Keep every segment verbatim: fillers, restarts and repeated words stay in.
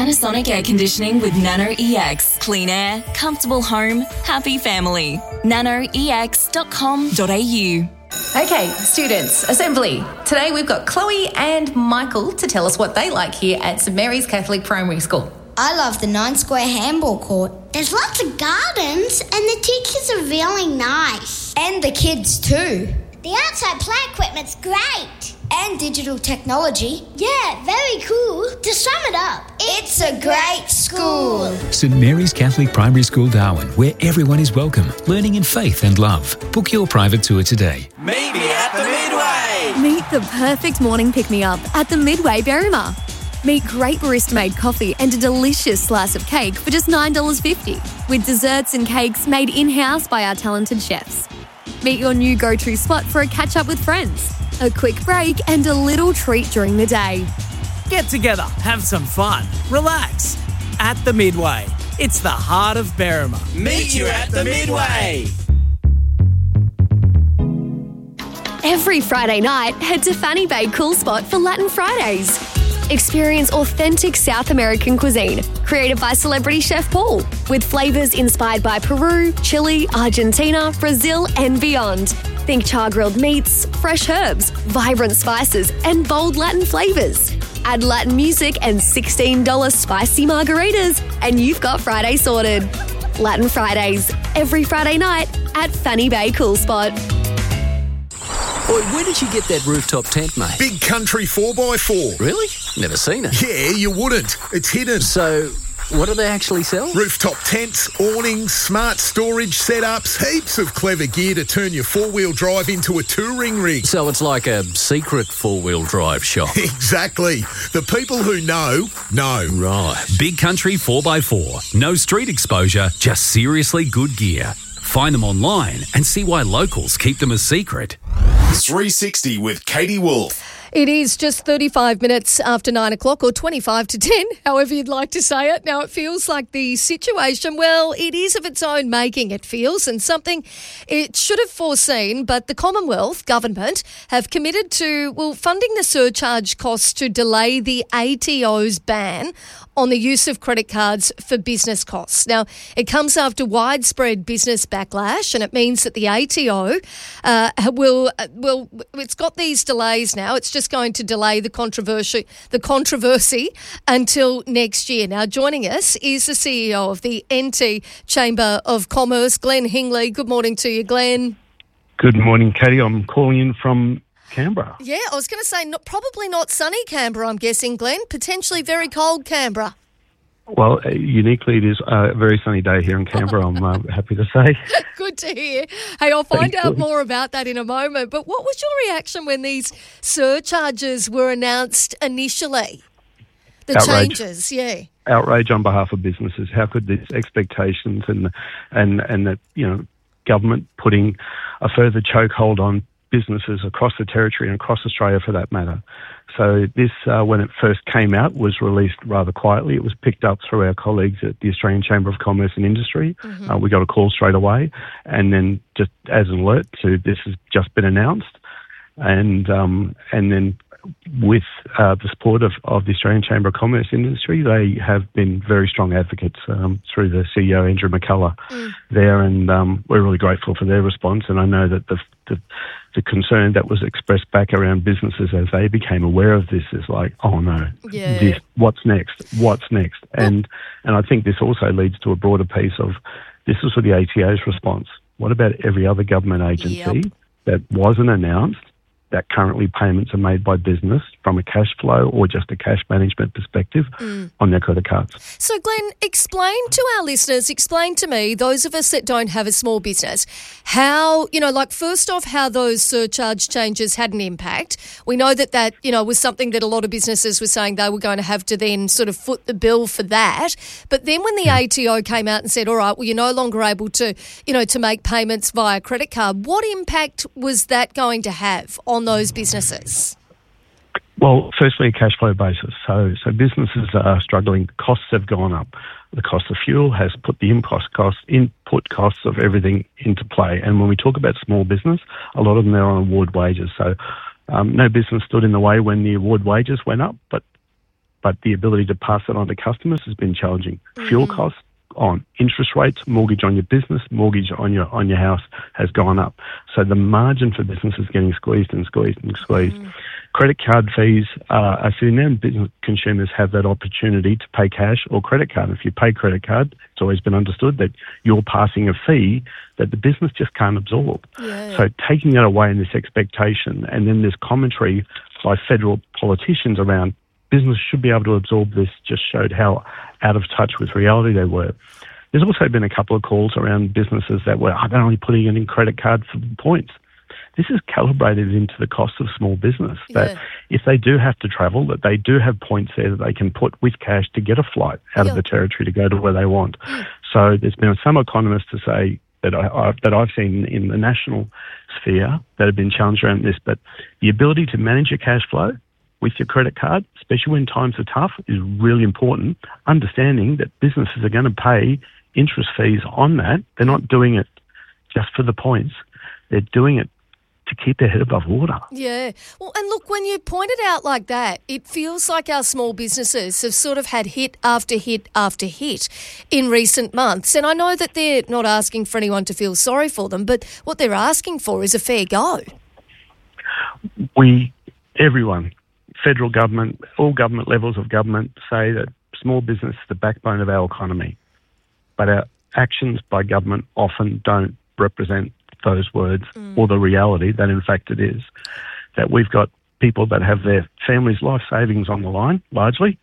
Panasonic Air Conditioning with Nano E X. Clean air, comfortable home, happy family. nano e x dot com dot a u. Okay, students, assembly. Today we've got Chloe and Michael to tell us what they like here at St Mary's Catholic Primary School. I love the nine-square handball court. There's lots of gardens and the teachers are really nice. And the kids too. The outside play equipment's great. And digital technology. Yeah, very cool. To sum it up, it's, it's a great school. St Mary's Catholic Primary School, Darwin, where everyone is welcome, learning in faith and love. Book your private tour today. Meet me at the Midway. Meet the perfect morning pick-me-up at the Midway Berrima. Meet great barista-made coffee and a delicious slice of cake for just nine dollars fifty, with desserts and cakes made in-house by our talented chefs. Meet your new go-to spot for a catch-up with friends, a quick break and a little treat during the day. Get together, have some fun, relax. At the Midway. It's the heart of Berrima. Meet you at the Midway. Every Friday night, head to Fanny Bay Cool Spot for Latin Fridays. Experience authentic South American cuisine, created by celebrity chef Paul, with flavours inspired by Peru, Chile, Argentina, Brazil and beyond. Think char-grilled meats, fresh herbs, vibrant spices and bold Latin flavours. Add Latin music and sixteen dollars spicy margaritas and you've got Friday sorted. Latin Fridays, every Friday night at Fanny Bay Cool Spot. Boy, where did you get that rooftop tent, mate? Big Country four by four. Really? Never seen it. Yeah, you wouldn't. It's hidden. So, what do they actually sell? Rooftop tents, awnings, smart storage setups, heaps of clever gear to turn your four-wheel drive into a touring rig. So it's like a secret four-wheel drive shop. Exactly. The people who know, know. Right. Big Country four by four. No street exposure, just seriously good gear. Find them online and see why locals keep them a secret. three sixty with Katie Wolf. It is just thirty-five minutes after nine o'clock or twenty-five to ten, however you'd like to say it. Now, it feels like the situation, well, it is of its own making, it feels, and something it should have foreseen, but the Commonwealth Government have committed to, well, funding the surcharge costs to delay the A T O's ban on the use of credit cards for business costs. Now, it comes after widespread business backlash, and it means that the A T O uh, will, uh, well, it's got these delays now. It's just going to delay the controversy, the controversy until next year. Now, joining us is the C E O of the N T Chamber of Commerce, Glenn Hingley. Good morning to you, Glenn. Good morning, Katie. I'm calling in from Canberra. Yeah, I was going to say not, probably not sunny Canberra, I'm guessing, Glenn. Potentially very cold Canberra. Well, uh, uniquely, it is a very sunny day here in Canberra, I'm uh, happy to say. Good to hear. Hey, I'll find Thank out you. more about that in a moment. But what was your reaction when these surcharges were announced initially? The Outrage. changes, yeah. Outrage on behalf of businesses. How could these expectations and and and that you know government putting a further chokehold on businesses across the territory and across Australia for that matter. So this, uh, when it first came out, was released rather quietly. It was picked up through our colleagues at the Australian Chamber of Commerce and Industry. Mm-hmm. Uh, we got a call straight away, and then just as an alert to this has just been announced, and um, and then with uh, the support of, of the Australian Chamber of Commerce and Industry, they have been very strong advocates um, through the C E O, Andrew McCullough, mm. there, and um, we're really grateful for their response. And I know that the, the the concern that was expressed back around businesses as they became aware of this is like, oh no, yeah. this, what's next? What's next? And and I think this also leads to a broader piece of this is for the A T O's response. What about every other government agency yep. that wasn't announced, that currently payments are made by business from a cash flow or just a cash management perspective mm. on their credit cards? So, Glenn, explain to our listeners, explain to me, those of us that don't have a small business, how, you know, like first off, how those surcharge changes had an impact. We know that that, you know, was something that a lot of businesses were saying they were going to have to then sort of foot the bill for that. But then when the A T O came out and said, all right, well, you're no longer able to, you know, to make payments via credit card, what impact was that going to have on those businesses? Well, firstly, a cash flow basis. So, so businesses are struggling. Costs have gone up. The cost of fuel has put the input costs, input costs of everything into play. And when we talk about small business, a lot of them are on award wages. So, um, no business stood in the way when the award wages went up, but but the ability to pass it on to customers has been challenging. Mm-hmm. Fuel costs on interest rates, mortgage on your business, mortgage on your on your house has gone up. So the margin for business is getting squeezed and squeezed and squeezed. Mm. Credit card fees uh, are sitting there, and business consumers have that opportunity to pay cash or credit card. If you pay credit card, it's always been understood that you're passing a fee that the business just can't absorb. Yeah. So taking that away in this expectation, and then this commentary by federal politicians around business should be able to absorb this, just showed how out of touch with reality they were. There's also been a couple of calls around businesses that were, oh, they're only putting it in credit card for points. This is calibrated into the cost of small business, that yeah. if they do have to travel, that they do have points there that they can put with cash to get a flight out yeah. of the territory to go to where they want. Mm. So there's been some economists to say that, I, I, that I've seen in the national sphere that have been challenged around this, but the ability to manage your cash flow with your credit card, especially when times are tough, is really important. Understanding that businesses are going to pay interest fees on that. They're not doing it just for the points. They're doing it to keep their head above water. Yeah. Well, and look, when you point it out like that, it feels like our small businesses have sort of had hit after hit after hit in recent months. And I know that they're not asking for anyone to feel sorry for them, but what they're asking for is a fair go. We, everyone, federal government, all government levels of government say that small business is the backbone of our economy. But our actions by government often don't represent those words mm. or the reality that in fact it is. That we've got people that have their family's life savings on the line, largely.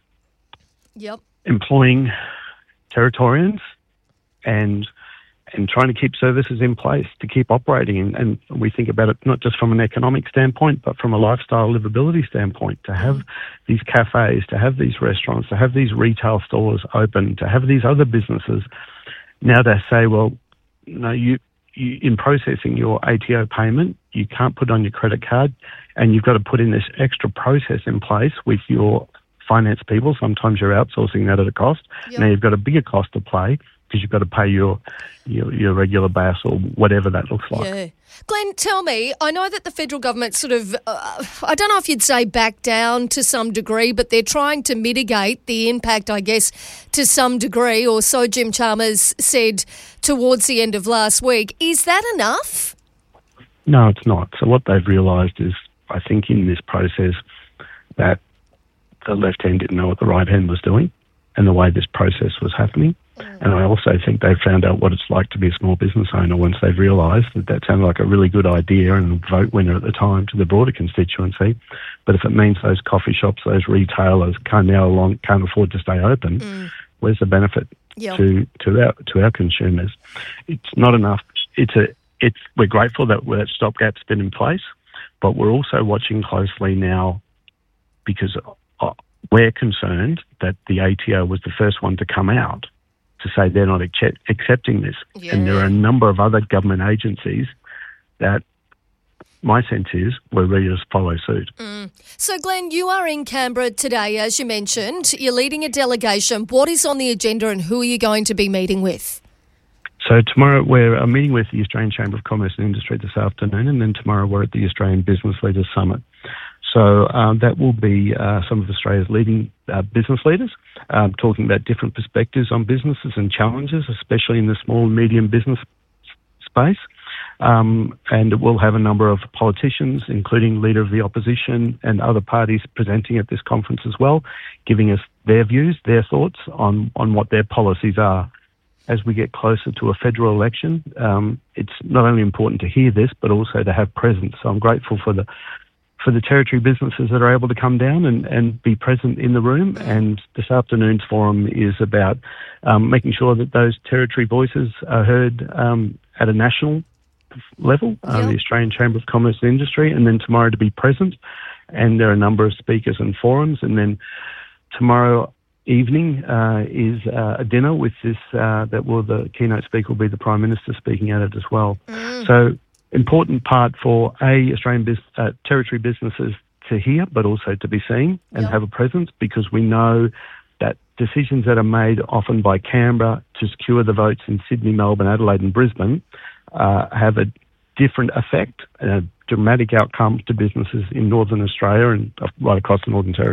Yep. Employing Territorians and and trying to keep services in place to keep operating. And, and we think about it not just from an economic standpoint, but from a lifestyle livability standpoint, to have these cafes, to have these restaurants, to have these retail stores open, to have these other businesses. Now they say, well, no, you, you in processing your A T O payment, you can't put it on your credit card, and you've got to put in this extra process in place with your finance people. Sometimes you're outsourcing that at a cost. Yep. Now you've got a bigger cost to play, because you've got to pay your, your your regular B A S or whatever that looks like. Yeah. Glenn, tell me, I know that the federal government sort of, uh, I don't know if you'd say back down to some degree, but they're trying to mitigate the impact, I guess, to some degree, or so Jim Chalmers said towards the end of last week. Is that enough? No, it's not. So what they've realised is, I think in this process, that the left hand didn't know what the right hand was doing and the way this process was happening. And I also think they've found out what it's like to be a small business owner once they've realised that that sounded like a really good idea and a vote winner at the time to the broader constituency. But if it means those coffee shops, those retailers can't now long can't afford to stay open, mm. where's the benefit yep. to to our to our consumers? It's not enough. It's a it's we're grateful that that stopgap's been in place, but we're also watching closely now because we're concerned that the A T O was the first one to come out to say they're not accept, accepting this. Yeah. And there are a number of other government agencies that my sense is we're ready to follow suit. Mm. So, Glenn, you are in Canberra today, as you mentioned. You're leading a delegation. What is on the agenda and who are you going to be meeting with? So tomorrow we're meeting with the Australian Chamber of Commerce and Industry this afternoon, and then tomorrow we're at the Australian Business Leaders Summit. So um, that will be uh, some of Australia's leading uh, business leaders um, talking about different perspectives on businesses and challenges, especially in the small and medium business space. Um, and we'll have a number of politicians, including Leader of the Opposition and other parties presenting at this conference as well, giving us their views, their thoughts on, on what their policies are. As we get closer to a federal election, um, it's not only important to hear this, but also to have presence. So I'm grateful for the for the territory businesses that are able to come down and, and be present in the room. And this afternoon's forum is about um, making sure that those territory voices are heard um, at a national level, um, yep. the Australian Chamber of Commerce and Industry, and then tomorrow to be present. And there are a number of speakers and forums. And then tomorrow evening uh, is uh, a dinner with this, uh, that will, the keynote speaker will be the Prime Minister speaking at it as well. Mm. So, important part for a Australian bus- uh, territory businesses to hear, but also to be seen and yep. have a presence, because we know that decisions that are made often by Canberra to secure the votes in Sydney, Melbourne, Adelaide and Brisbane uh, have a different effect and a dramatic outcome to businesses in Northern Australia and right across the Northern Territory.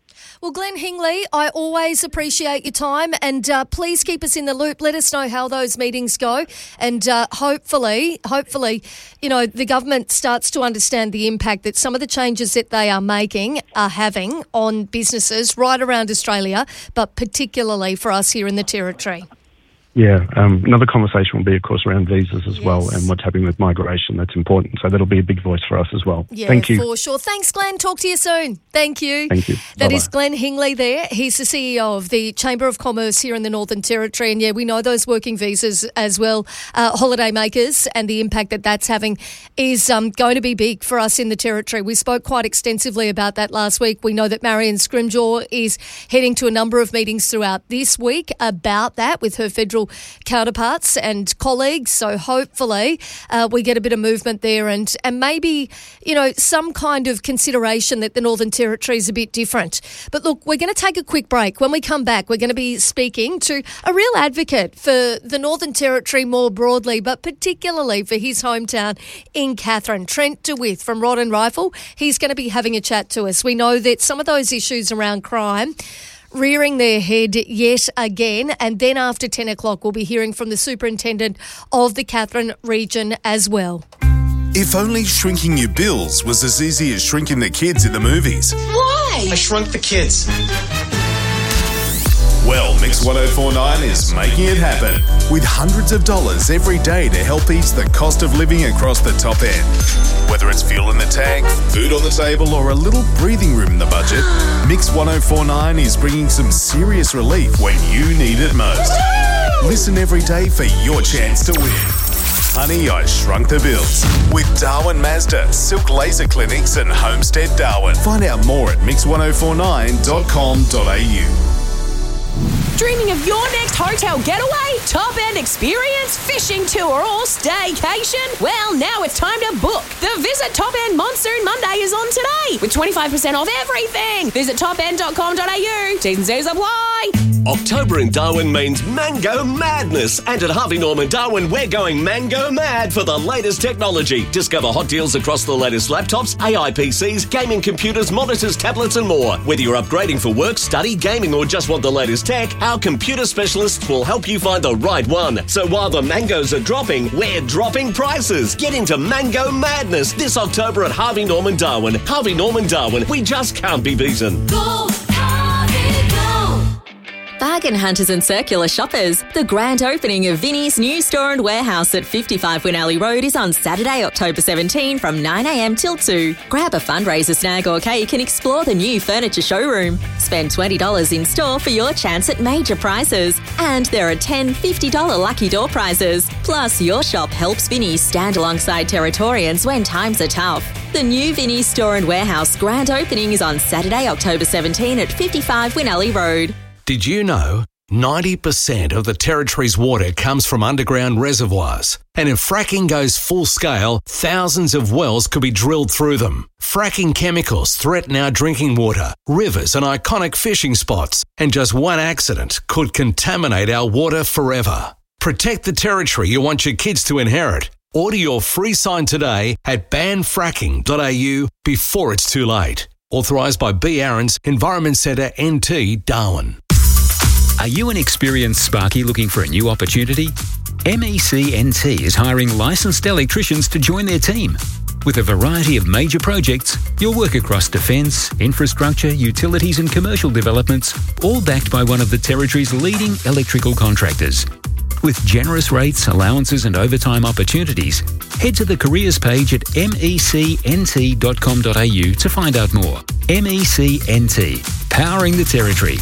Well, Glenn Hingley, I always appreciate your time, and uh, please keep us in the loop. Let us know how those meetings go, and uh, hopefully, hopefully, you know, the government starts to understand the impact that some of the changes that they are making are having on businesses right around Australia, but particularly for us here in the Territory. Yeah, um, another conversation will be, of course, around visas as yes. well and what's happening with migration. That's important. So that'll be a big voice for us as well. Yeah, Thank you. for sure. Thanks, Glenn. Talk to you soon. Thank you. Thank you. That Bye-bye. is Glenn Hingley there. He's the C E O of the Chamber of Commerce here in the Northern Territory. And, yeah, we know those working visas as well, uh, holiday makers, and the impact that that's having is um, going to be big for us in the Territory. We spoke quite extensively about that last week. We know that Marion Scrimgeour is heading to a number of meetings throughout this week about that with her federal counterparts and colleagues. So hopefully uh, we get a bit of movement there and, and maybe, you know, some kind of consideration that the Northern Territory is a bit different. But look, we're going to take a quick break. When we come back, we're going to be speaking to a real advocate for the Northern Territory more broadly, but particularly for his hometown in Katherine, Trent DeWitt from Rod and Rifle. He's going to be having a chat to us. We know that some of those issues around crime rearing their head yet again. And then after ten o'clock, we'll be hearing from the Superintendent of the Katherine region as well. If only shrinking your bills was as easy as shrinking the kids in the movies. Why? I shrunk the kids. Well, Mix one oh four point nine is making it happen with hundreds of dollars every day to help ease the cost of living across the top end. Whether it's fuel in the tank, food on the table, or a little breathing room in the budget, Mix one oh four point nine is bringing some serious relief when you need it most. Listen every day for your chance to win. Honey, I Shrunk the Bills with Darwin Mazda, Silk Laser Clinics and Homestead Darwin. Find out more at mix one oh four nine dot com dot a u. Dreaming of your next hotel getaway, top-end experience, fishing tour or staycation? Well, now it's time to book. The Visit Top End Monsoon Monday is on today with twenty-five percent off everything. Visit top end dot com dot a u. T's and C's apply. October in Darwin means mango madness. And at Harvey Norman Darwin, we're going mango mad for the latest technology. Discover hot deals across the latest laptops, A I P Cs, gaming computers, monitors, tablets and more. Whether you're upgrading for work, study, gaming or just want the latest tech, our computer specialists will help you find the right one. So while the mangoes are dropping, we're dropping prices. Get into mango madness this October at Harvey Norman Darwin. Harvey Norman Darwin, we just can't be beaten. Go, Harvey, go! Bargain hunters and circular shoppers. The grand opening of Vinnie's new store and warehouse at fifty-five Winally Road is on Saturday, October seventeenth from nine a m till two. Grab a fundraiser snag or cake and explore the new furniture showroom. Spend twenty dollars in store for your chance at major prizes. And there are ten fifty dollars lucky door prizes. Plus, your shop helps Vinnie's stand alongside Territorians when times are tough. The new Vinnie's store and warehouse grand opening is on Saturday, October seventeenth at fifty-five Winally Road. Did you know ninety percent of the Territory's water comes from underground reservoirs? And if fracking goes full scale, thousands of wells could be drilled through them. Fracking chemicals threaten our drinking water, rivers and iconic fishing spots. And just one accident could contaminate our water forever. Protect the Territory you want your kids to inherit. Order your free sign today at ban fracking dot a u before it's too late. Authorised by B. Aarons, Environment Centre, N T, Darwin. Are you an experienced Sparky looking for a new opportunity? M E C N T is hiring licensed electricians to join their team. With a variety of major projects, you'll work across defence, infrastructure, utilities and commercial developments, all backed by one of the Territory's leading electrical contractors. With generous rates, allowances and overtime opportunities, head to the careers page at mec n t dot com dot a u to find out more. M E C N T, powering the Territory.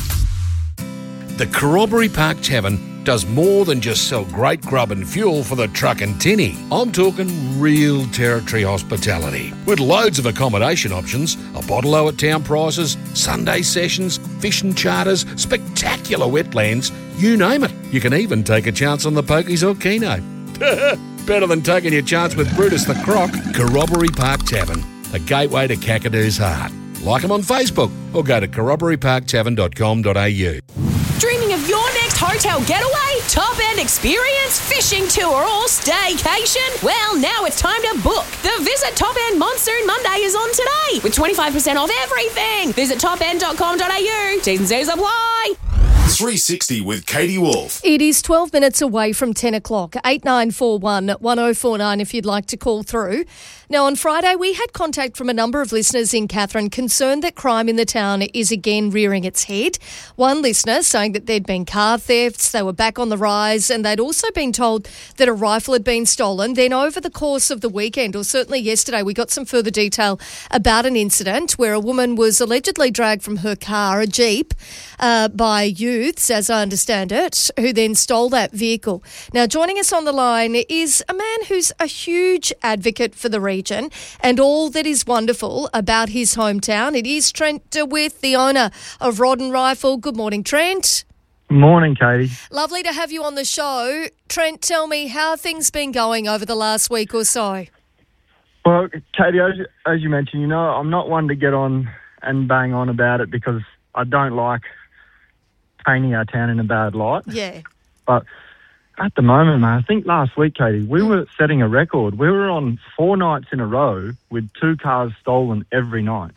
The Corroboree Park Tavern does more than just sell great grub and fuel for the truck and tinny. I'm talking real Territory hospitality with loads of accommodation options, a bottle-o at town prices, Sunday sessions, fishing charters, spectacular wetlands, you name it. You can even take a chance on the pokies or keno. Better than taking your chance with Brutus the Croc. Corroboree Park Tavern, the gateway to Kakadoo's heart. Like them on Facebook or go to corroboree park tavern dot com dot a u. Dreaming of your next hotel getaway, top-end experience, fishing tour or staycation? Well, now it's time to book. The Visit Top End Monsoon Monday is on today with twenty-five percent off everything. Visit top end dot com dot a u. T's and C's apply. three sixty with Katie Wolf. It is twelve minutes away from ten o'clock. eight nine four one, one oh four nine if you'd like to call through. Now, on Friday, we had contact from a number of listeners in Katherine concerned that crime in the town is again rearing its head. One listener saying that there'd been car thefts, they were back on the rise, and they'd also been told that a rifle had been stolen. Then over the course of the weekend, or certainly yesterday, we got some further detail about an incident where a woman was allegedly dragged from her car, a Jeep, uh, by youths, as I understand it, who then stole that vehicle. Now, joining us on the line is a man who's a huge advocate for the region and all that is wonderful about his hometown. It is Trent DeWitt, the owner of Rod and Rifle. Good morning, Trent. Morning, Katie. Lovely to have you on the show. Trent, tell me, how have things been going over the last week or so? Well, Katie, as, as you mentioned, you know, I'm not one to get on and bang on about it because I don't like painting our town in a bad light. Yeah. But at the moment, man, I think last week, Katie, we were setting a record. We were on four nights in a row with two cars stolen every night.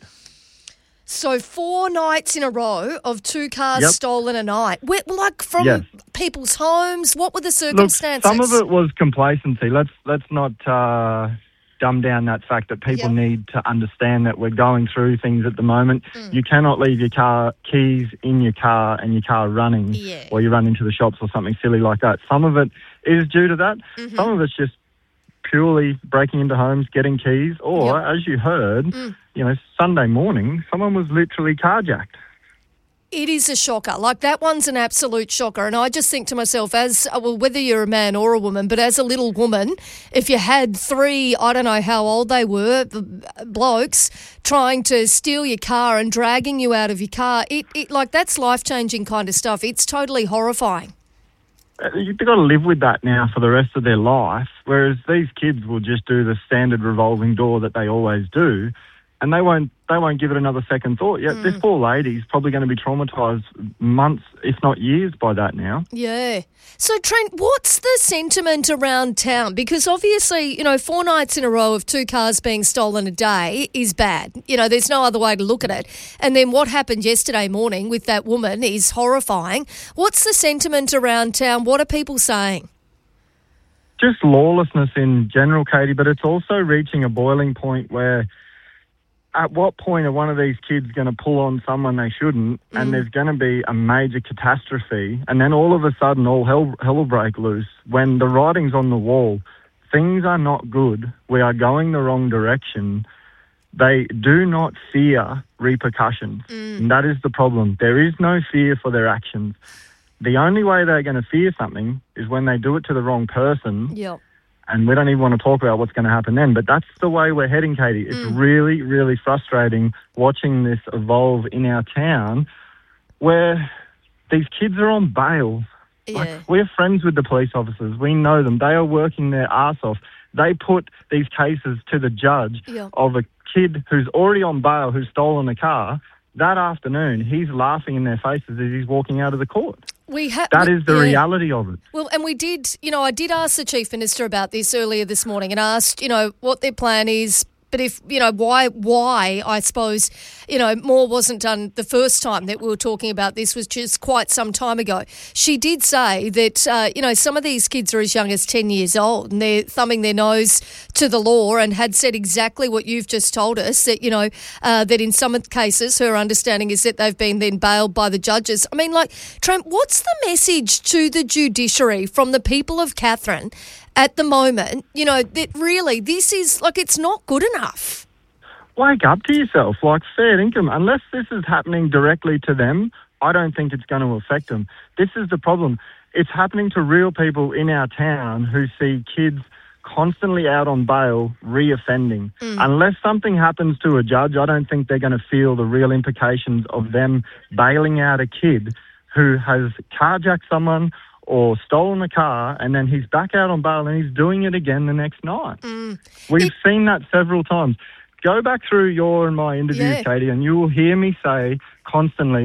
So four nights in a row of two cars Yep. stolen a night. Where, like from Yes. people's homes? What were the Look, circumstances? some of it was complacency. Let's let's not uh, dumb down that fact that people Yep. need to understand that we're going through things at the moment. Mm. You cannot leave your car keys in your car and your car running Yeah. or you run into the shops or something silly like that. Some of it is due to that. Mm-hmm. Some of it's just purely breaking into homes, getting keys, or, Yep. as you heard, Mm. you know, Sunday morning, someone was literally carjacked. It is a shocker. Like, that one's an absolute shocker. And I just think to myself, as well, whether you're a man or a woman, but as a little woman, if you had three, I don't know how old they were, b- blokes trying to steal your car and dragging you out of your car, it, it like that's life-changing kind of stuff. It's totally horrifying. You've got to live with that now for the rest of their life, whereas these kids will just do the standard revolving door that they always do, and they won't they won't give it another second thought. Yet Mm. this poor lady's probably going to be traumatised months, if not years, by that now. Yeah. So, Trent, what's the sentiment around town? Because obviously, you know, four nights in a row of two cars being stolen a day is bad. You know, there's no other way to look at it. And then what happened yesterday morning with that woman is horrifying. What's the sentiment around town? What are people saying? Just lawlessness in general, Katie, but it's also reaching a boiling point where at what point are one of these kids going to pull on someone they shouldn't, and Mm. there's going to be a major catastrophe, and then all of a sudden all hell, hell will break loose when the writing's on the wall. Things are not good. We are going the wrong direction. They do not fear repercussions. Mm. And that is the problem. There is no fear for their actions. The only way they're going to fear something is when they do it to the wrong person. Yep. And we don't even want to talk about what's going to happen then. But that's the way we're heading, Katie. It's Mm. really, really frustrating watching this evolve in our town where these kids are on bail. Yeah. Like, we're friends with the police officers. We know them. They are working their arse off. They put these cases to the judge Yeah. of a kid who's already on bail who's stolen a car. That afternoon, he's laughing in their faces as he's walking out of the court. We ha- That we- is the yeah. reality of it. Well, and we did, you know, I did ask the Chief Minister about this earlier this morning and asked, you know, what their plan is. But if, you know, why, why, I suppose, you know, more wasn't done the first time that we were talking about this, was just quite some time ago. She did say that, uh, you know, some of these kids are as young as ten years old and they're thumbing their nose to the law, and had said exactly what you've just told us, that, you know, uh, that in some cases her understanding is that they've been then bailed by the judges. I mean, like, Trent, what's the message to the judiciary from the people of Katherine at the moment, you know, that really this is, like, it's not good enough? Wake up to yourself. Like, fair income. Unless this is happening directly to them, I don't think it's going to affect them. This is the problem. It's happening to real people in our town who see kids constantly out on bail reoffending. Mm. Unless something happens to a judge, I don't think they're going to feel the real implications of them bailing out a kid who has carjacked someone or stolen a car, and then he's back out on bail and he's doing it again the next night. Mm. We've It- seen that several times. Go back through your and my interviews, Yeah. Katie, and you will hear me say constantly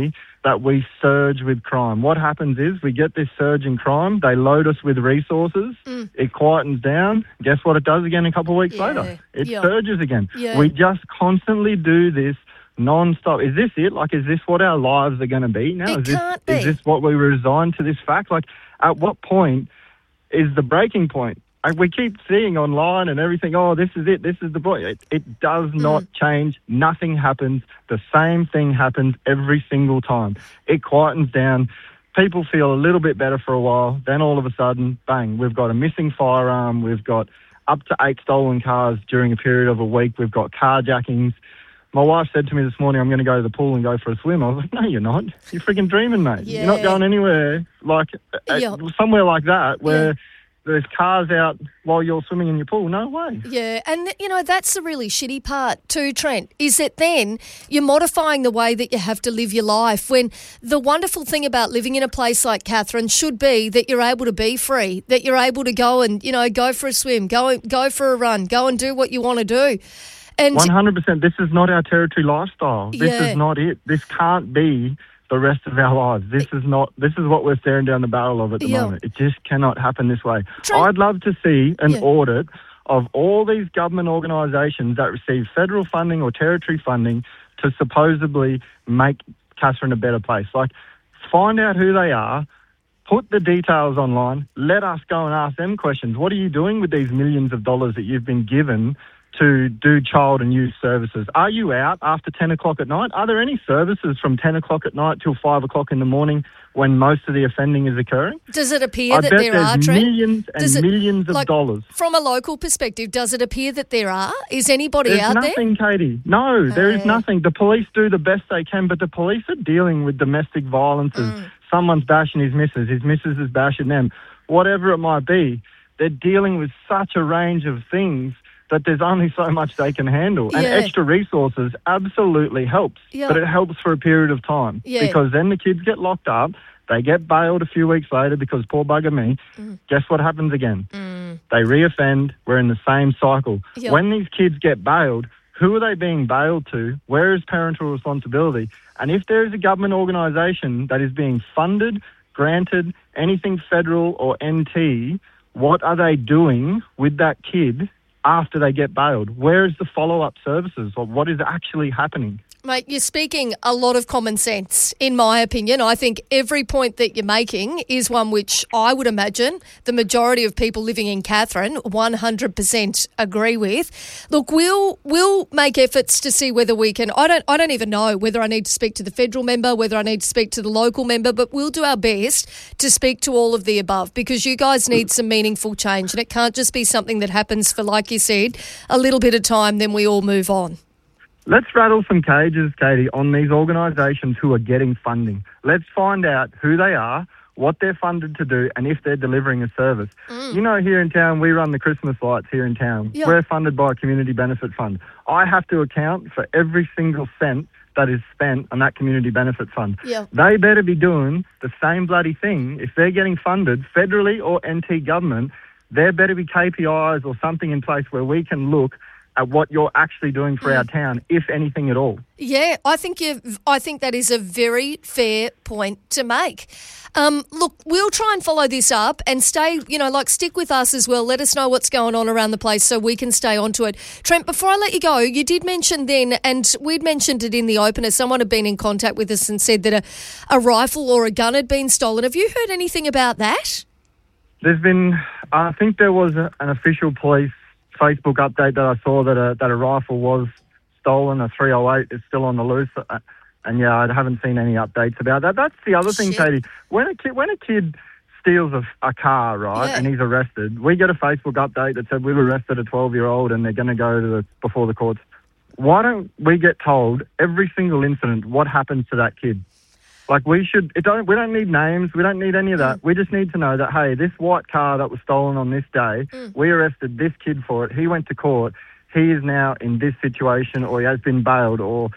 that we surge with crime. What happens is we get this surge in crime, they load us with resources, Mm. it quietens down. Guess what it does again a couple of weeks Yeah. later? It Yeah. surges again. Yeah. We just constantly do this non-stop. Is this it? Like, is this what our lives are going to be now? It is this, can't be. Is this what we resigned to this fact? Like, at what point is the breaking point? And we keep seeing online and everything, oh, this is it, this is the point. It, it does not change. Nothing happens. The same thing happens every single time. It quietens down. People feel a little bit better for a while. Then all of a sudden, bang, we've got a missing firearm. We've got up to eight stolen cars during a period of a week. We've got carjackings. My wife said to me this morning, I'm going to go to the pool and go for a swim. I was like, no, you're not. You're freaking dreaming, mate. Yeah. You're not going anywhere like at, Yeah. somewhere like that where Yeah. there's cars out while you're swimming in your pool. No way. Yeah, and, you know, that's the really shitty part too, Trent, is that then you're modifying the way that you have to live your life when the wonderful thing about living in a place like Katherine should be that you're able to be free, that you're able to go and, you know, go for a swim, go, go for a run, go and do what you want to do. And one hundred percent. This is not our territory lifestyle. This Yeah. is not it. This can't be the rest of our lives. This is not. This is what we're staring down the barrel of at the Yeah. moment. It just cannot happen this way. Trent- I'd love to see an Yeah. audit of all these government organisations that receive federal funding or territory funding to supposedly make Katherine a better place. Like, find out who they are, put the details online, let us go and ask them questions. What are you doing with these millions of dollars that you've been given to do child and youth services? Are you out after ten o'clock at night? Are there any services from ten o'clock at night till five o'clock in the morning when most of the offending is occurring? does it appear I that bet there there's are, Trent? millions and Does it- millions of like, dollars. From a local perspective, does it appear that there are? Is anybody There's out nothing, Katie. No, there is Uh. nothing. The police do the best they can, but the police are dealing with domestic violences. Mm. Someone's bashing his missus, his missus is bashing them. Whatever it might be, they're dealing with such a range of things that there's only so much they can handle. And Yeah. extra resources absolutely helps, Yeah. but it helps for a period of time. Yeah. Because then the kids get locked up, they get bailed a few weeks later because poor bugger me, Mm. guess what happens again? They reoffend, we're in the same cycle. Yeah. When these kids get bailed, who are they being bailed to? Where is parental responsibility? And if there is a government organisation that is being funded, granted, anything federal or N T, what are they doing with that kid after they get bailed? Where is the follow-up services, or what is actually happening? Mate, you're speaking a lot of common sense, in my opinion. I think every point that you're making is one which I would imagine the majority of people living in Katherine one hundred percent agree with. Look, we'll we'll make efforts to see whether we can. I don't I don't even know whether I need to speak to the federal member, whether I need to speak to the local member, but we'll do our best to speak to all of the above because you guys need some meaningful change, and it can't just be something that happens for, like you said, a little bit of time, then we all move on. Let's rattle some cages, Katie, on these organisations who are getting funding. Let's find out who they are, what they're funded to do, and if they're delivering a service. Mm. You know, here in town, we run the Christmas lights here in town. Yeah. We're funded by a community benefit fund. I have to account for every single cent that is spent on that community benefit fund. Yeah. They better be doing the same bloody thing. If they're getting funded federally or N T government, there better be K P Is or something in place where we can look at what you're actually doing for Mm. our town, if anything at all. Yeah, I think you. I think that is a very fair point to make. Um, look, we'll try and follow this up and stay. You know, like stick with us as well. Let us know what's going on around the place so we can stay onto it. Trent, before I let you go, you did mention then, and we'd mentioned it in the opener. Someone had been in contact with us and said that a, a rifle or a gun had been stolen. Have you heard anything about that? There's been, I think there was a, an official police Facebook update that I saw that a, that a rifle was stolen, a three oh eight is still on the loose. Uh, And yeah, I haven't seen any updates about that. That's the other thing, Shit. Katie. When a kid, when a kid steals a, a car, right, Yeah. and he's arrested, we get a Facebook update that said we've arrested a twelve-year-old and they're going to go to the, before the courts. Why don't we get told every single incident what happens to that kid? Like we should. It don't. We don't need names. We don't need any of that. We just need to know that hey, this white car that was stolen on this day, Mm. we arrested this kid for it. He went to court. He is now in this situation, or he has been bailed, or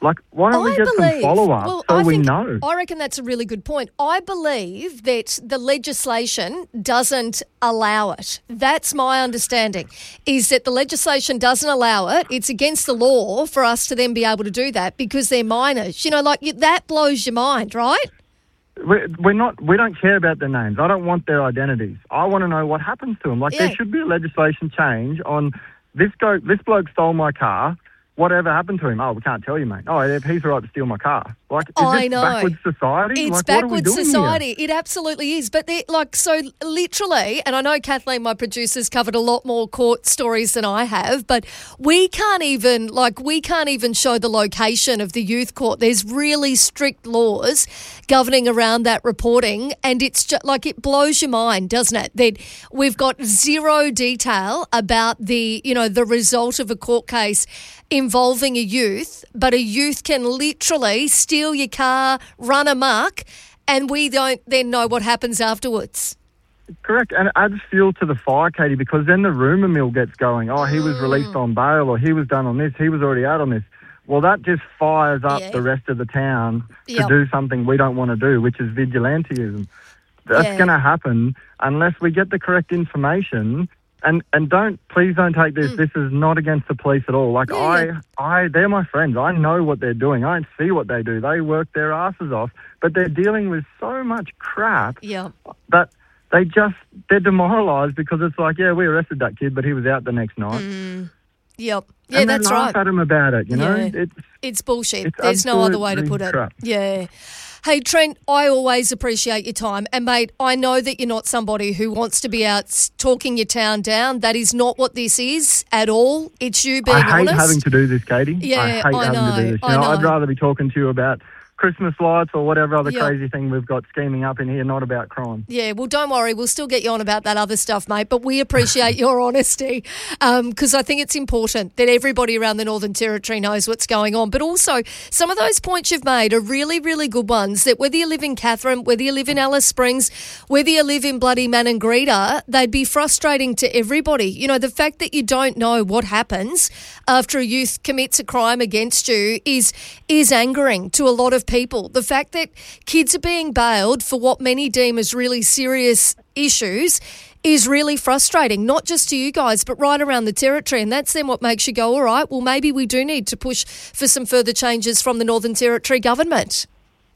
Like, why don't I we get believe, some follow-up well, so I we think, know? I reckon that's a really good point. I believe that the legislation doesn't allow it. That's my understanding, is that the legislation doesn't allow it. It's against the law for us to then be able to do that because they're minors. You know, like, you, that blows your mind, right? We're, we're not. We don't care about their names. I don't want their identities. I want to know what happens to them. Like, Yeah. there should be a legislation change on this go. This bloke stole my car. Whatever happened to him? Oh, we can't tell you, mate. Oh, yeah, he's all right to steal my car. Like, is I this know. backwards society? It's like, what are we backwards doing society. here? It absolutely is. But they're like, so literally, and I know Kathleen, my producer's covered a lot more court stories than I have, but we can't even, like, we can't even show the location of the youth court. There's really strict laws governing around that reporting, and it's just like, it blows your mind, doesn't it? That we've got zero detail about the, you know, the result of a court case involving a youth, but a youth can literally steal your car, run amok, and we don't then know what happens afterwards. Correct, and it adds fuel to the fire, Katie, because then the rumour mill gets going. Oh, he was released on bail, or he was done on this, he was already out on this. Well, that just fires up Yeah. the rest of the town to Yep. do something we don't want to do, which is vigilantism. That's Yeah. going to happen unless we get the correct information. And and don't please don't take this. Mm. This is not against the police at all. Like Yeah. I, I, they're my friends. I know what they're doing. I see what they do. They work their asses off, but they're dealing with so much crap Yeah. that they just they're demoralised because it's like, yeah, we arrested that kid, but he was out the next night. Mm. Yep. Yeah, and that's then laugh right. at him about it. You know, Yeah. it's It's bullshit. It's There's no other way to absolutely put it. crap. Yeah. Hey, Trent, I always appreciate your time. And, mate, I know that you're not somebody who wants to be out s- talking your town down. That is not what this is at all. It's you being I hate honest. having to do this, Katie. Yeah, I hate I having know, to do this. You I know, know. I'd rather be talking to you about Christmas lights or whatever other Yep. crazy thing we've got scheming up in here, not about crime. Yeah, well, don't worry. We'll still get you on about that other stuff, mate. But we appreciate your honesty because I think it's important that everybody around the Northern Territory knows what's going on. But also, some of those points you've made are really, really good ones, that whether you live in Catherine, whether you live in Alice Springs, whether you live in bloody Maningrida, they'd be frustrating to everybody. You know, the fact that you don't know what happens after a youth commits a crime against you is is angering to a lot of people. The fact that kids are being bailed for what many deem as really serious issues is really frustrating, not just to you guys, but right around the Territory. And that's then what makes you go, all right, well, maybe we do need to push for some further changes from the Northern Territory government.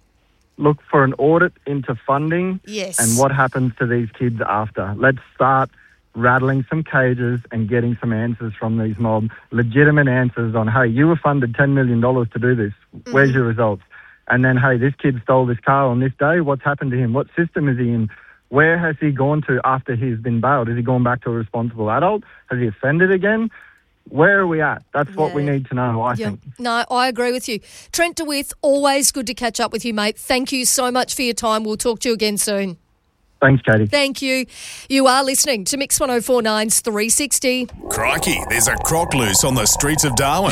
Look for an audit into funding Yes. and what happens to these kids after. Let's start rattling some cages and getting some answers from these mob, legitimate answers on, hey, you were funded ten million dollars to do this. Where's your results? And then, hey, this kid stole this car on this day. What's happened to him? What system is he in? Where has he gone to after he's been bailed? Has he gone back to a responsible adult? Has he offended again? Where are we at? That's what we need to know, I Yeah. think. No, I agree with you. Trent DeWitt, always good to catch up with you, mate. Thank you so much for your time. We'll talk to you again soon. Thanks, Katie. Thank you. You are listening to Mix one oh four nine's three sixty. Crikey, there's a croc loose on the streets of Darwin.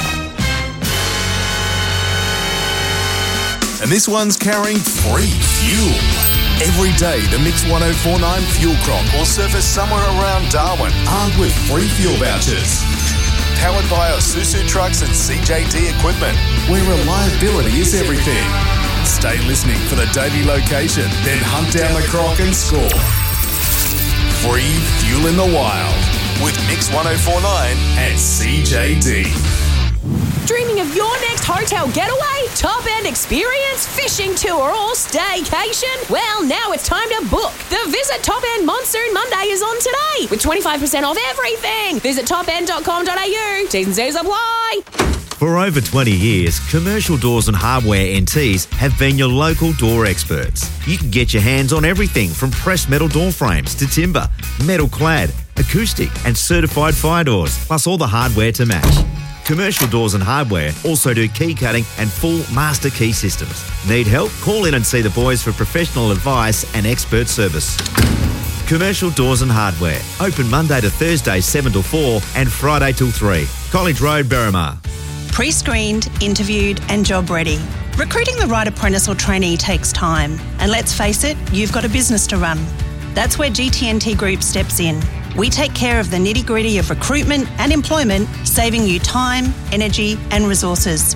And this one's carrying free fuel. Every day, the Mix one oh four nine Fuel Croc will surface somewhere around Darwin, armed with free fuel vouchers. Powered by Isuzu trucks and C J D equipment, where reliability is everything. Stay listening for the daily location, then hunt down the croc and score. Free fuel in the wild with Mix one oh four nine and C J D. Dreaming of your next hotel getaway, top-end experience, fishing tour or staycation? Well, now it's time to book. The Visit Top End Monsoon Monday is on today with twenty-five percent off everything. Visit top end dot com dot a u. T's and C's apply. For over twenty years, Commercial Doors and Hardware N Ts have been your local door experts. You can get your hands on everything from pressed metal door frames to timber, metal clad, acoustic and certified fire doors, plus all the hardware to match. Commercial Doors and Hardware also do key cutting and full master key systems. Need help? Call in and see the boys for professional advice and expert service. Commercial Doors and Hardware. Open Monday to Thursday seven till four and Friday till three. College Road, Berrimah. Pre-screened, interviewed and job ready. Recruiting the right apprentice or trainee takes time. And let's face it, you've got a business to run. That's where G T N T Group steps in. We take care of the nitty-gritty of recruitment and employment, saving you time, energy and resources.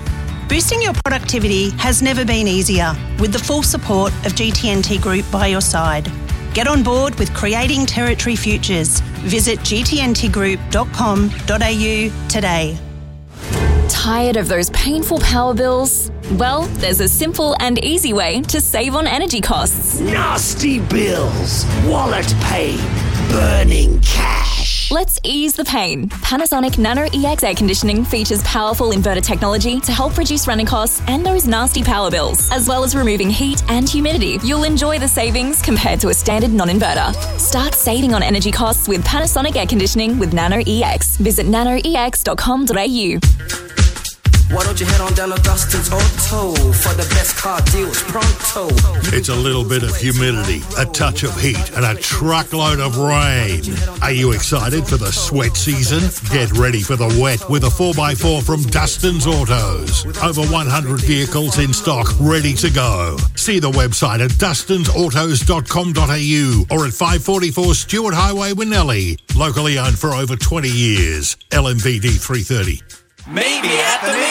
Boosting your productivity has never been easier with the full support of G T N T Group by your side. Get on board with Creating Territory Futures. Visit g t n t group dot com dot a u today. Tired of those painful power bills? Well, there's a simple and easy way to save on energy costs. Nasty bills, wallet pain, burning cash. Let's ease the pain. Panasonic Nano E X air conditioning features powerful inverter technology to help reduce running costs and those nasty power bills, as well as removing heat and humidity. You'll enjoy the savings compared to a standard non-inverter. Start saving on energy costs with Panasonic air conditioning with Nano E X. Visit nano e x dot com dot a u. Why don't you head on down to Dustin's Auto for the best car deals pronto? It's a little bit of humidity, a touch of heat, and a truckload of rain. Are you excited for the sweat season? Get ready for the wet with a four by four from Dustin's Autos. Over one hundred vehicles in stock, ready to go. See the website at dustins autos dot com dot a u or at five forty-four Stewart Highway, Winnellie. Locally owned for over twenty years. L M V D three thirty. Meet me at the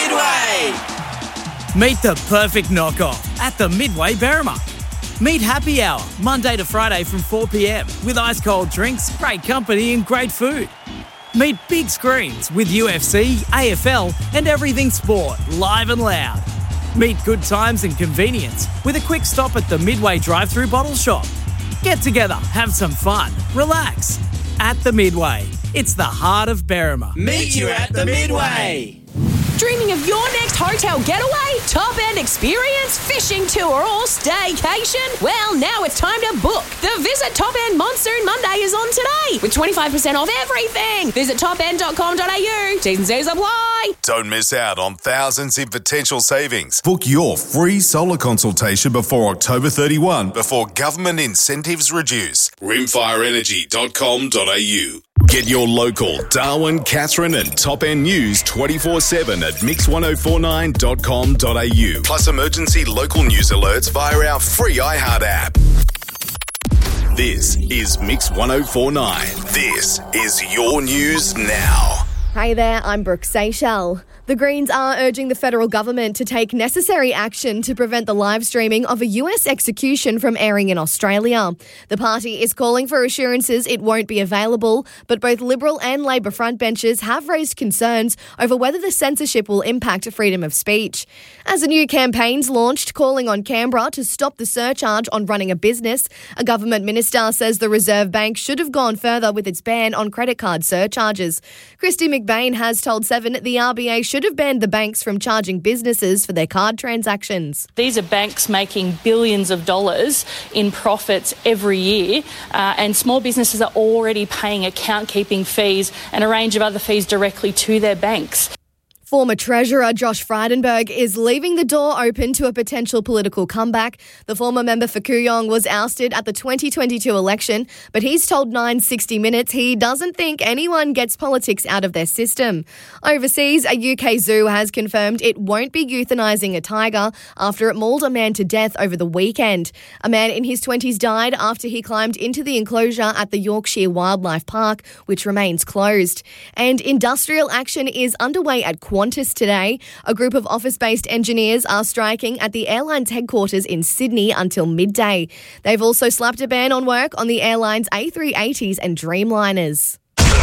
Midway. Meet the perfect knockoff at the Midway Berrima. Meet Happy Hour, Monday to Friday from four p.m. with ice cold drinks, great company and great food. Meet big screens with U F C, A F L and everything sport, live and loud. Meet good times and convenience with a quick stop at the Midway drive-through bottle shop. Get together, have some fun, relax. At the Midway, it's the heart of Berrima. Meet you at the Midway. Dreaming of your next hotel getaway, top-end experience, fishing tour or staycation? Well, now it's time to book. The Visit Top End Monsoon Monday is on today with twenty-five percent off everything. Visit top end dot com dot a u. T's and C's apply. Don't miss out on thousands in potential savings. Book your free solar consultation before October thirty-first before government incentives reduce. rimfire energy dot com dot a u. Get your local Darwin, Catherine and Top End news twenty-four seven at mix ten forty-nine dot com dot a u. Plus emergency local news alerts via our free iHeart app. This is Mix ten forty-nine. This is your news now. Hey there, I'm Brooke Seychelles. The Greens are urging the federal government to take necessary action to prevent the live streaming of a U S execution from airing in Australia. The party is calling for assurances it won't be available, but both Liberal and Labor frontbenchers have raised concerns over whether the censorship will impact freedom of speech. As a new campaign's launched calling on Canberra to stop the surcharge on running a business, a government minister says the Reserve Bank should have gone further with its ban on credit card surcharges. Christy McBain has told Seven the R B A should have banned the banks from charging businesses for their card transactions. These are banks making billions of dollars in profits every year, uh, and small businesses are already paying account-keeping fees and a range of other fees directly to their banks. Former Treasurer Josh Frydenberg is leaving the door open to a potential political comeback. The former member for Kooyong was ousted at the twenty twenty-two election, but he's told nine sixty minutes he doesn't think anyone gets politics out of their system. Overseas, a U K zoo has confirmed it won't be euthanising a tiger after it mauled a man to death over the weekend. A man in his twenties died after he climbed into the enclosure at the Yorkshire Wildlife Park, which remains closed. And industrial action is underway at Qantas. Qantas today. A group of office-based engineers are striking at the airline's headquarters in Sydney until midday. They've also slapped a ban on work on the airline's A three eighties and Dreamliners.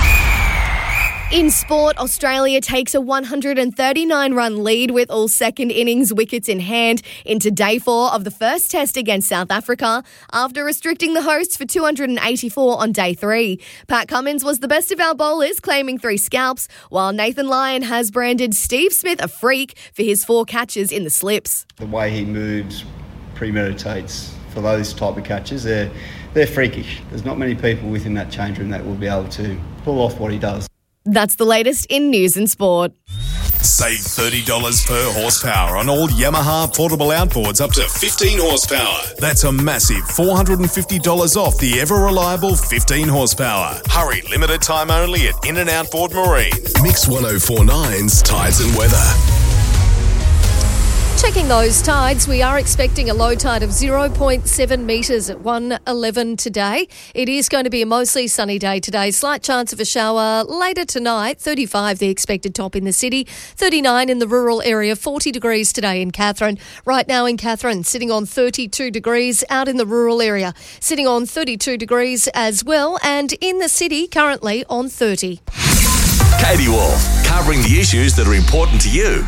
In sport, Australia takes a one hundred thirty-nine run lead with all second innings wickets in hand into day four of the first test against South Africa after restricting the hosts for two hundred eighty-four on day three. Pat Cummins was the best of our bowlers, claiming three scalps, while Nathan Lyon has branded Steve Smith a freak for his four catches in the slips. The way he moves premeditates for those type of catches. They're, they're freakish. There's not many people within that change room that will be able to pull off what he does. That's the latest in news and sport. Save thirty dollars per horsepower on all Yamaha portable outboards up to fifteen horsepower. That's a massive four hundred fifty dollars off the ever-reliable fifteen horsepower. Hurry, limited time only at In and Outboard Marine. Mix ten forty-nine's Tides and Weather. Checking those tides, we are expecting a low tide of zero point seven metres at one eleven today. It is going to be a mostly sunny day today. Slight chance of a shower later tonight. thirty-five the expected top in the city, thirty-nine in the rural area, forty degrees today in Katherine. Right now in Katherine, sitting on thirty-two degrees, out in the rural area, sitting on thirty-two degrees as well, and in the city currently on thirty. Katie Wolf, covering the issues that are important to you.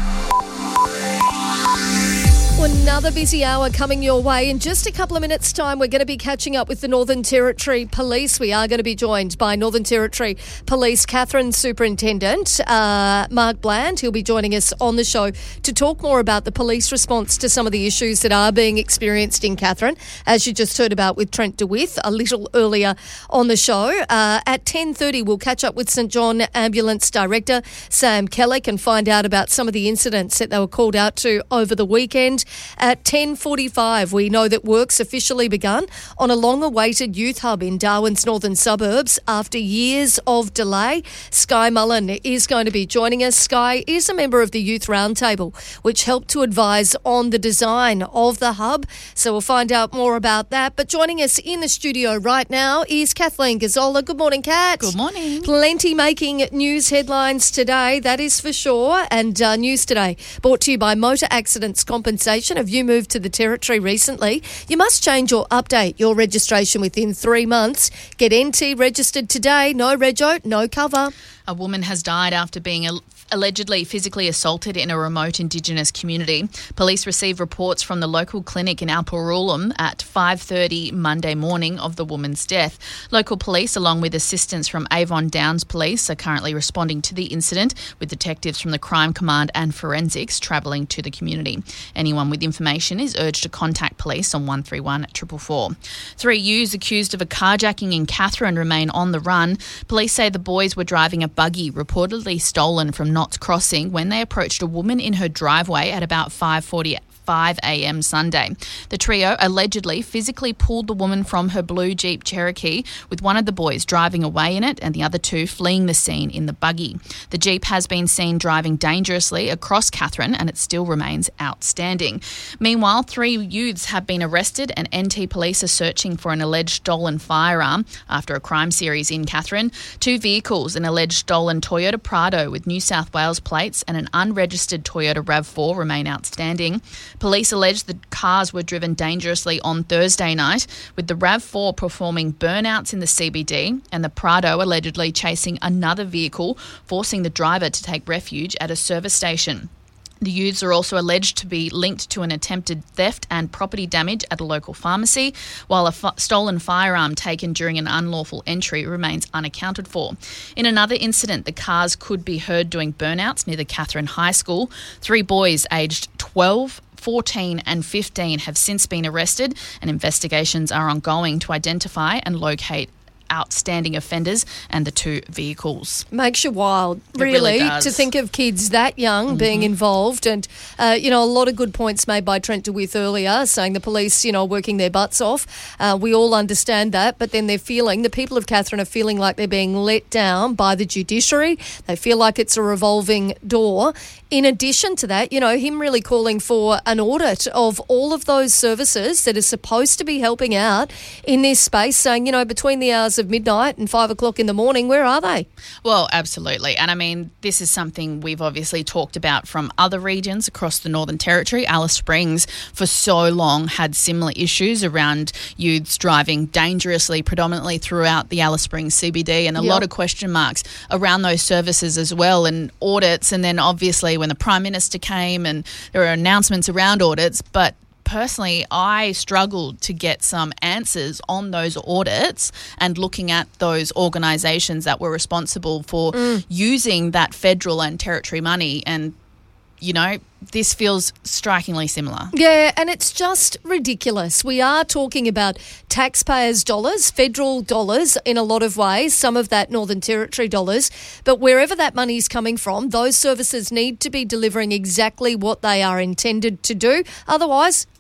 Another busy hour coming your way. In just a couple of minutes' time, we're going to be catching up with the Northern Territory Police. We are going to be joined by Northern Territory Police Katherine Superintendent uh, Mark Bland. He'll be joining us on the show to talk more about the police response to some of the issues that are being experienced in Katherine, as you just heard about with Trent DeWitt a little earlier on the show. Uh, at ten thirty, we'll catch up with St John Ambulance Director Sam Kellick and find out about some of the incidents that they were called out to over the weekend. At ten forty-five, we know that work's officially begun on a long-awaited youth hub in Darwin's northern suburbs after years of delay. Sky Mullen is going to be joining us. Sky is a member of the Youth Roundtable, which helped to advise on the design of the hub. So we'll find out more about that. But joining us in the studio right now is Kathleen Gazzola. Good morning, Kat. Good morning. Plenty making news headlines today, that is for sure. And uh, News Today brought to you by Motor Accidents Compensation. Have you moved to the Territory recently? You must change or update your registration within three months. Get N T registered today. No rego, no cover. A woman has died after being al- allegedly physically assaulted in a remote Indigenous community. Police received reports from the local clinic in Alparulam at five thirty Monday morning of the woman's death. Local police, along with assistance from Avon Downs Police, are currently responding to the incident, with detectives from the Crime Command and Forensics travelling to the community. Anyone with information is urged to contact police on one three one, four four four. Three youths accused of a carjacking in Katherine remain on the run. Police say the boys were driving a buggy reportedly stolen from Knott's Crossing when they approached a woman in her driveway at about five forty-five a.m. Sunday. The trio allegedly physically pulled the woman from her blue Jeep Cherokee, with one of the boys driving away in it and the other two fleeing the scene in the buggy. The Jeep has been seen driving dangerously across Katherine and it still remains outstanding. Meanwhile, three youths have been arrested and N T police are searching for an alleged stolen firearm after a crime series in Katherine. Two vehicles, an alleged stolen Toyota Prado with New South Wales plates and an unregistered Toyota RAV four remain outstanding. Police allege the cars were driven dangerously on Thursday night, with the RAV four performing burnouts in the C B D and the Prado allegedly chasing another vehicle, forcing the driver to take refuge at a service station. The youths are also alleged to be linked to an attempted theft and property damage at a local pharmacy, while a f- stolen firearm taken during an unlawful entry remains unaccounted for. In another incident, the cars could be heard doing burnouts near the Katherine High School. Three boys aged twelve, fourteen and fifteen have since been arrested, and investigations are ongoing to identify and locate outstanding offenders and the two vehicles. Makes you wild, It really, really does. to think of kids that young Mm-hmm. being involved. And, uh, you know, a lot of good points made by Trent DeWitt earlier, saying the police, you know, working their butts off. Uh, we all understand that, but then they're feeling, the people of Katherine are feeling like they're being let down by the judiciary. They feel like it's a revolving door. In addition to that, you know, him really calling for an audit of all of those services that are supposed to be helping out in this space, saying, you know, between the hours of midnight and five o'clock in the morning, where are they? Well, absolutely. And I mean, this is something we've obviously talked about from other regions across the Northern Territory. Alice Springs for so long had similar issues around youths driving dangerously, predominantly throughout the Alice Springs C B D, and a Yep. lot of question marks around those services as well, and audits. And then obviously when the Prime Minister came and there were announcements around audits, but personally, I struggled to get some answers on those audits and looking at those organisations that were responsible for Mm. using that federal and territory money. And, you know, this feels strikingly similar. Yeah, and it's just ridiculous. We are talking about taxpayers' dollars, federal dollars in a lot of ways, some of that Northern Territory dollars, but wherever that money is coming from, those services need to be delivering exactly what they are intended to do. Otherwise,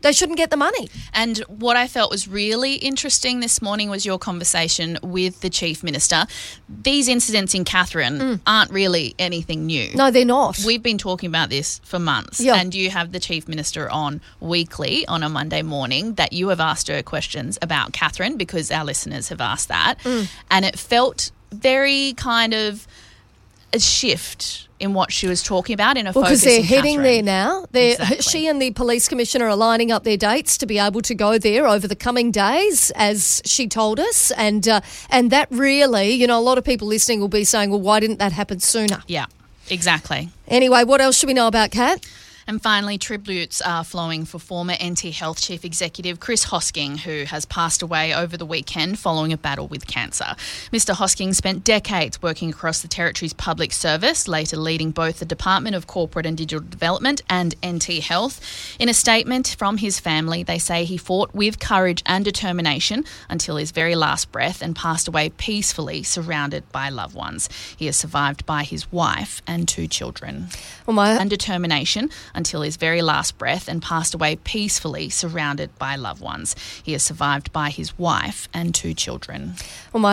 They shouldn't get the money. And what I felt was really interesting this morning was your conversation with the Chief Minister. These incidents in Katherine mm. aren't really anything new. No, they're not. We've been talking about this for months. Yeah. And you have the Chief Minister on weekly on a Monday morning that you have asked her questions about Katherine, because our listeners have asked that. Mm. And it felt very kind of a shift in what she was talking about in a well, focus because they're in heading Katherine. there now. They're, Exactly. She and the police commissioner are lining up their dates to be able to go there over the coming days, as she told us. And uh, and that really, you know, a lot of people listening will be saying, well, why didn't that happen sooner? Yeah, exactly. Anyway, what else should we know about Kat? And finally, tributes are flowing for former N T Health Chief Executive Chris Hosking, who has passed away over the weekend following a battle with cancer. Mister Hosking spent decades working across the Territory's public service, later leading both the Department of Corporate and Digital Development and N T Health. In a statement from his family, they say he fought with courage and determination until his very last breath and passed away peacefully, surrounded by loved ones. He is survived by his wife and two children. Well, my- and determination until his very last breath and passed away peacefully, surrounded by loved ones. He is survived by his wife and two children. Well, my